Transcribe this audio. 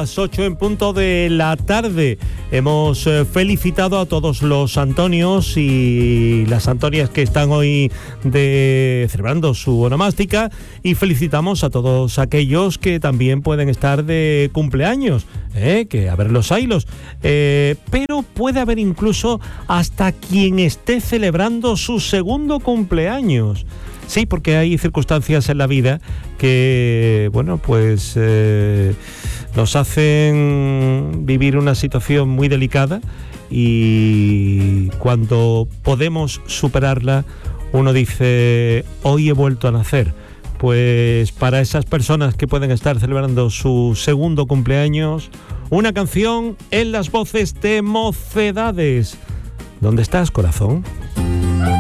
las 8 en punto de la tarde. Hemos felicitado a todos los Antonios y las Antonias que están hoy celebrando su onomástica, y felicitamos a todos aquellos que también pueden estar de cumpleaños, que a ver los haylos, pero puede haber incluso hasta quien esté celebrando su segundo cumpleaños. Sí, porque hay circunstancias en la vida que, bueno, pues nos hacen vivir una situación muy delicada, y cuando podemos superarla, uno dice, hoy he vuelto a nacer. Pues para esas personas que pueden estar celebrando su segundo cumpleaños, una canción en las voces de Mocedades. ¿Dónde estás, corazón?